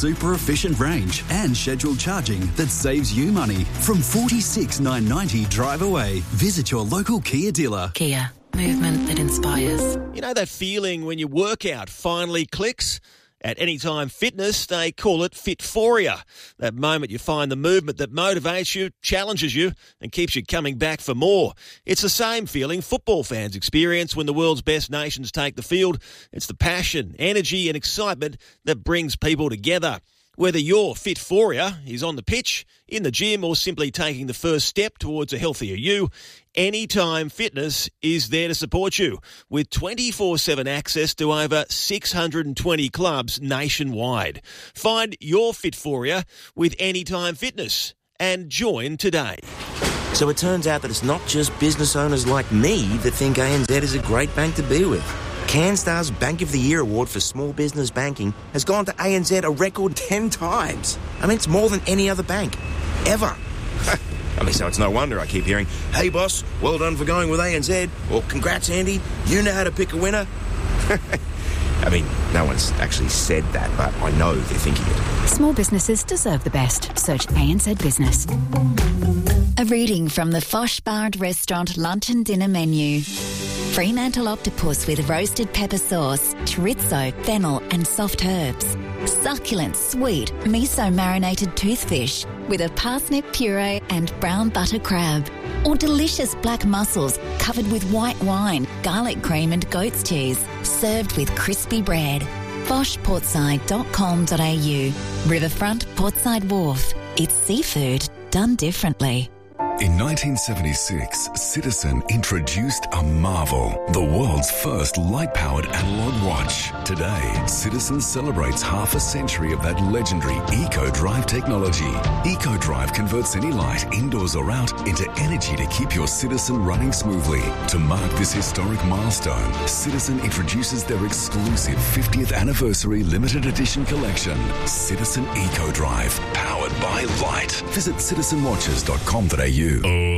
super efficient range and scheduled charging that saves you money from $46,990 drive away. Visit your local Kia dealer. Kia, movement that inspires. You know that feeling when your workout finally clicks? At Anytime Fitness, they call it Fitphoria. That moment you find the movement that motivates you, challenges you, and keeps you coming back for more. It's the same feeling football fans experience when the world's best nations take the field. It's the passion, energy, and excitement that brings people together. Whether your Fitphoria is on the pitch, in the gym, or simply taking the first step towards a healthier you, Anytime Fitness is there to support you with 24/7 access to over 620 clubs nationwide. Find your Fitphoria with Anytime Fitness and join today. So it turns out that it's not just business owners like me that think ANZ is a great bank to be with. CanStar's Bank of the Year award for small business banking has gone to ANZ a record 10 times. I mean, it's more than any other bank, ever. I mean, so it's no wonder I keep hearing, "Hey boss, well done for going with ANZ," or "Congrats Andy, you know how to pick a winner." I mean, no one's actually said that, but I know they're thinking it. Small businesses deserve the best. Search ANZ Business. A reading from the Fosh Bard Restaurant lunch and dinner menu. Fremantle octopus with roasted pepper sauce, chorizo, fennel and soft herbs. Succulent, sweet, miso-marinated toothfish with a parsnip puree and brown butter crab. Or delicious black mussels covered with white wine, garlic cream and goat's cheese, served with crispy bread. foshportside.com.au. Riverfront Portside Wharf. It's seafood done differently. In 1976, Citizen introduced a marvel, the world's first light-powered analog watch. Today, Citizen celebrates half a century of that legendary EcoDrive technology. EcoDrive converts any light, indoors or out, into energy to keep your Citizen running smoothly. To mark this historic milestone, Citizen introduces their exclusive 50th anniversary limited edition collection, Citizen EcoDrive, powered by light. Visit citizenwatches.com.au.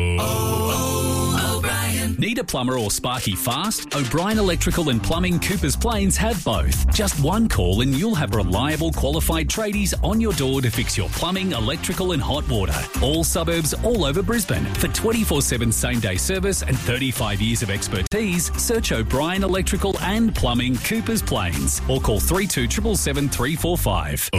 O'Brien. Need a plumber or sparky fast? O'Brien Electrical and Plumbing Coopers Plains have both. Just one call and you'll have reliable qualified tradies on your door to fix your plumbing, electrical and hot water. All suburbs all over Brisbane. For 24/7 same-day service and 35 years of expertise, search O'Brien Electrical and Plumbing Coopers Plains or call 3277 345.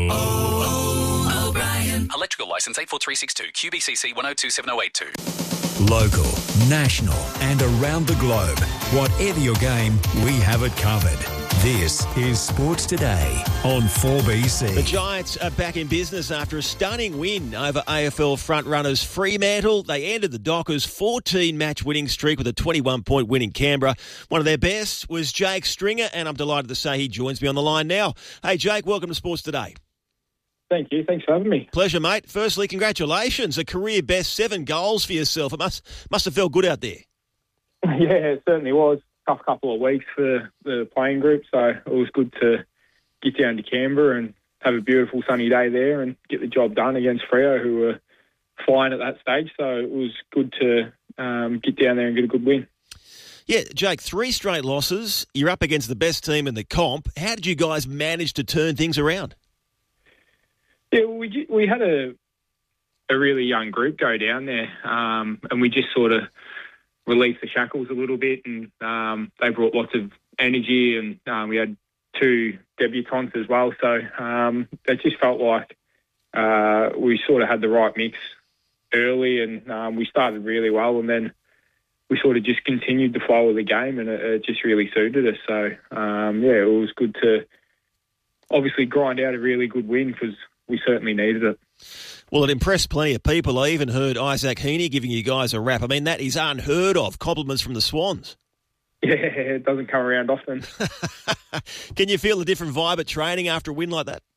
O'Brien. Electrical licence 84362 QBCC 102782. Local, national and around the globe. Whatever your game, we have it covered. This is Sports Today on 4BC. The Giants are back in business after a stunning win over AFL frontrunners Fremantle. They ended the Dockers' 14-match winning streak with a 21-point win in Canberra. One of their best was Jake Stringer, and I'm delighted to say he joins me on the line now. Hey, Jake, welcome to Sports Today. Thank you. Thanks for having me. Pleasure, mate. Firstly, congratulations. A career best 7 goals for yourself. It must have felt good out there. Yeah, it certainly was. Tough couple of weeks for the playing group, so it was good to get down to Canberra and have a beautiful sunny day there and get the job done against Freo, who were flying at that stage. So it was good to get down there and get a good win. Yeah, Jake, 3 straight losses. You're up against the best team in the comp. How did you guys manage to turn things around? Yeah, we had a really young group go down there, and we just sort of released the shackles a little bit, and they brought lots of energy, and we had 2 debutants as well. So it just felt like we sort of had the right mix early, and we started really well, and then we sort of just continued the flow of the game, and it just really suited us. So, it was good to obviously grind out a really good win because we certainly needed it. Well, it impressed plenty of people. I even heard Isaac Heaney giving you guys a rap. I mean, that is unheard of. Compliments from the Swans. Yeah, it doesn't come around often. Can you feel a different vibe at training after a win like that?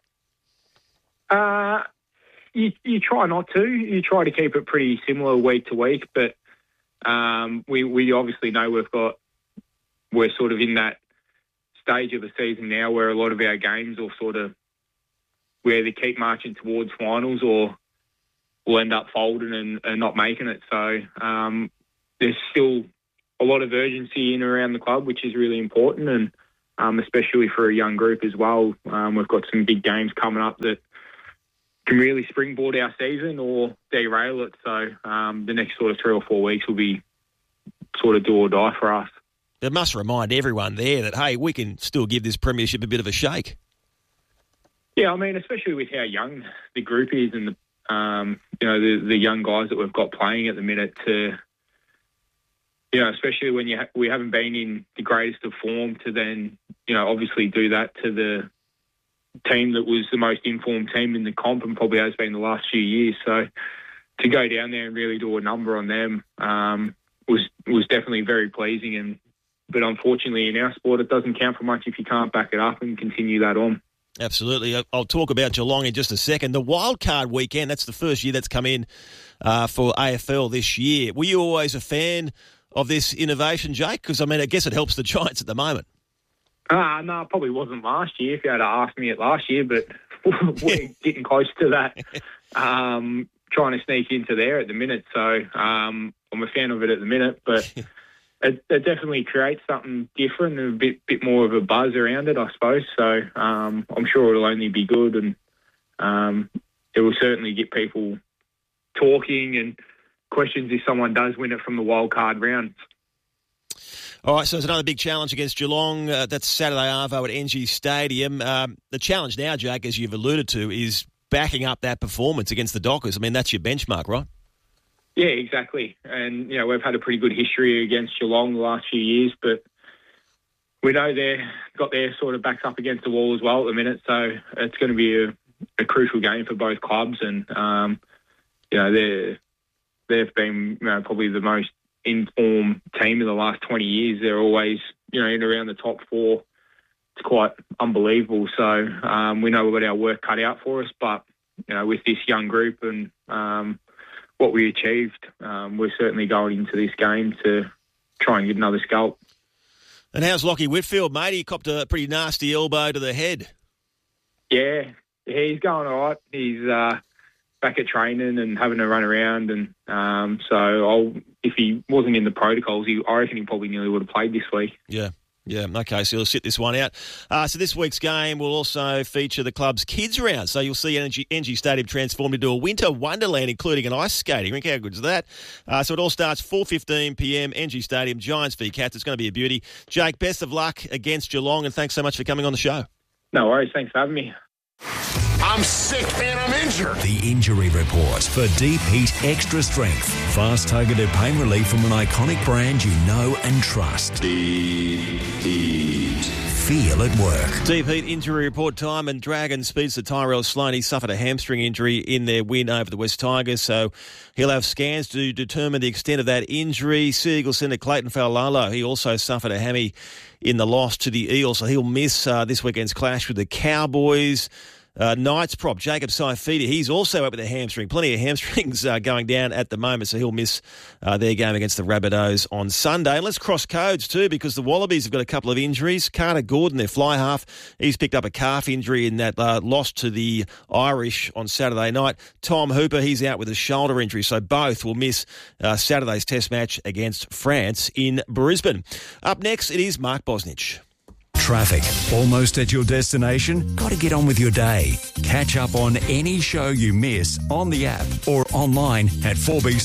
You try not to. You try to keep it pretty similar week to week, but we obviously know we're sort of in that stage of the season now where a lot of our games will sort of where they keep marching towards finals or will end up folding and not making it. So there's still a lot of urgency in and around the club, which is really important. And especially for a young group as well. We've got some big games coming up that can really springboard our season or derail it. So the next sort of 3 or 4 weeks will be sort of do or die for us. It must remind everyone there that, hey, we can still give this premiership a bit of a shake. Yeah, I mean, especially with how young the group is and the young guys that we've got playing at the minute to, especially when we haven't been in the greatest of form to then, obviously do that to the team that was the most informed team in the comp and probably has been the last few years. So to go down there and really do a number on them was definitely very pleasing. But unfortunately in our sport, it doesn't count for much if you can't back it up and continue that on. Absolutely. I'll talk about Geelong in just a second. The wildcard weekend, that's the first year that's come in for AFL this year. Were you always a fan of this innovation, Jake? Because, I guess it helps the Giants at the moment. No, it probably wasn't last year if you had asked me it last year, but we're getting close to that. Trying to sneak into there at the minute. So I'm a fan of it at the minute, but it definitely creates something different and a bit more of a buzz around it, I suppose. So I'm sure it'll only be good, and it will certainly get people talking and questions if someone does win it from the wild card round. All right, so there's another big challenge against Geelong. That's Saturday Arvo at NG Stadium. The challenge now, Jake, as you've alluded to, is backing up that performance against the Dockers. That's your benchmark, right? Yeah, exactly. And, we've had a pretty good history against Geelong the last few years, but we know they've got their sort of backs up against the wall as well at the minute. So it's going to be a crucial game for both clubs. And, they've been probably the most informed team in the last 20 years. They're always, in around the top 4. It's quite unbelievable. So we know we've got our work cut out for us. But, with this young group and what we achieved, we're certainly going into this game to try and get another scalp. And how's Lockie Whitfield, mate? He copped a pretty nasty elbow to the head. Yeah, he's going all right. He's back at training and having a run around. And so if he wasn't in the protocols, I reckon he probably nearly would have played this week. Yeah. Yeah, okay, so he'll sit this one out. So this week's game will also feature the club's kids round. So you'll see NG Stadium transformed into a winter wonderland, including an ice skating rink. How good is that? So it all starts 4:15pm, NG Stadium, Giants v Cats. It's going to be a beauty. Jake, best of luck against Geelong, and thanks so much for coming on the show. No worries, thanks for having me. I'm sick and I'm injured. The Injury Report for Deep Heat Extra Strength. Fast targeted pain relief from an iconic brand you know and trust. Deep Heat. Feel at work. Deep Heat Injury Report time, and Dragons speedster Tyrell Sloan. He suffered a hamstring injury in their win over the West Tigers, so he'll have scans to determine the extent of that injury. Seagulls centre Clayton Faulalo, he also suffered a hammy in the loss to the Eels, so he'll miss this weekend's clash with the Cowboys. Knights prop Jacob Saifidi, he's also out with a hamstring. Plenty of hamstrings going down at the moment, so he'll miss their game against the Rabbitohs on Sunday. And let's cross codes too, because the Wallabies have got a couple of injuries. Carter Gordon, their fly half, he's picked up a calf injury in that loss to the Irish on Saturday night. Tom Hooper, he's out with a shoulder injury, so both will miss Saturday's test match against France in Brisbane. Up next, it is Mark Bosnich. Traffic. Almost at your destination? Got to get on with your day. Catch up on any show you miss on the app or online at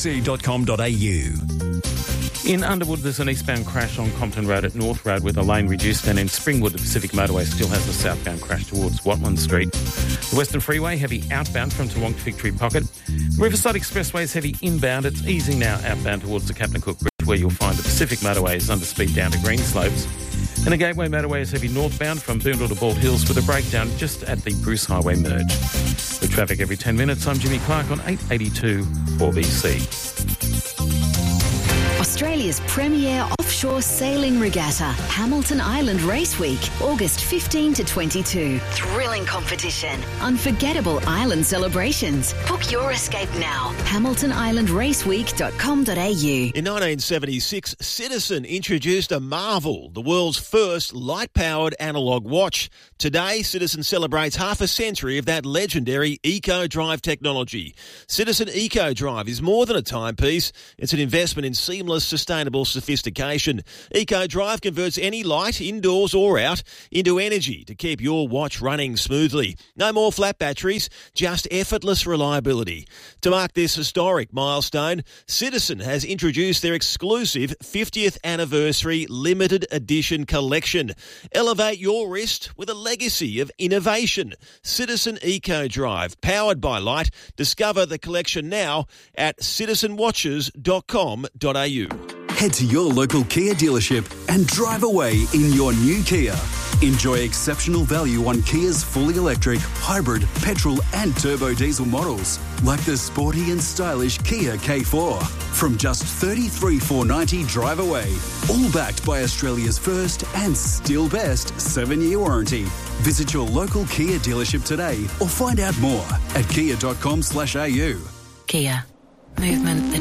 4bc.com.au. In Underwood, there's an eastbound crash on Compton Road at North Road with a lane reduced, and in Springwood, the Pacific Motorway still has a southbound crash towards Watland Street. The Western Freeway, heavy outbound from Toowong to Victory Pocket. The Riverside Expressway is heavy inbound. It's easing now outbound towards the Captain Cook Bridge, where you'll find the Pacific Motorway is under speed down to Greenslopes. And the Gateway Motorway is heavy northbound from Boondall to Bald Hills with a breakdown just at the Bruce Highway merge. With traffic every 10 minutes, I'm Jimmy Clark on 882 4BC. Australia's premier offshore sailing regatta, Hamilton Island Race Week, August 15 to 22. Thrilling competition, unforgettable island celebrations. Book your escape now. HamiltonIslandRaceweek.com.au. In 1976, Citizen introduced a marvel, the world's first light-powered analogue watch. Today, Citizen celebrates half a century of that legendary EcoDrive technology. Citizen EcoDrive is more than a timepiece. It's an investment in seamless sustainable sophistication. EcoDrive converts any light, indoors or out, into energy to keep your watch running smoothly. No more flat batteries, just effortless reliability. To mark this historic milestone, Citizen has introduced their exclusive 50th anniversary limited edition collection. Elevate your wrist with a legacy of innovation. Citizen EcoDrive, powered by light. Discover the collection now at citizenwatches.com.au. Head to your local Kia dealership and drive away in your new Kia. Enjoy exceptional value on Kia's fully electric, hybrid, petrol and turbo diesel models, like the sporty and stylish Kia K4. From just $33,490 drive away, all backed by Australia's first and still best 7-year warranty. Visit your local Kia dealership today or find out more at kia.com.au. Kia. Movement that